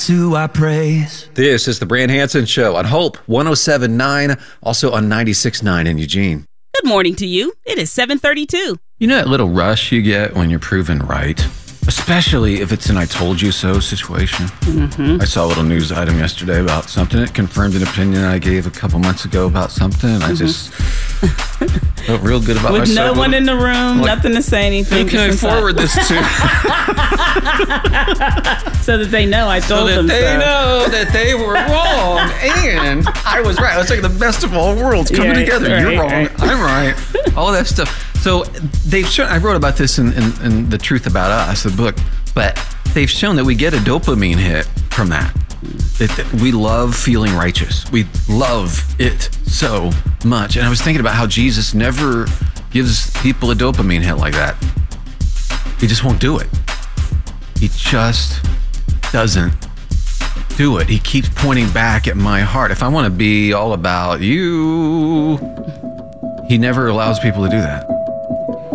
who I praise. This is the Brand Hansen Show on Hope 107.9, also on 96.9 in Eugene. Good morning to you. It is 7:32. You know that little rush you get when you're proven right? Especially if it's an I told you so situation. Mm-hmm. I saw a little news item yesterday about something. It confirmed an opinion I gave a couple months ago about something. I just felt real good about With myself. With no one in the room, like, nothing to say anything. Who can I forward this to? So that they know I told them so. So that they know that they were wrong and I was right. I was like the best of all worlds coming together. Right, you're wrong. Right. I'm right. All that stuff. So they've shown, I wrote about this in The Truth About Us, the book, but they've shown that we get a dopamine hit from that. We love feeling righteous. We love it so much. And I was thinking about how Jesus never gives people a dopamine hit like that. He just won't do it. He just doesn't do it. He keeps pointing back at my heart. If I want to be all about you, he never allows people to do that.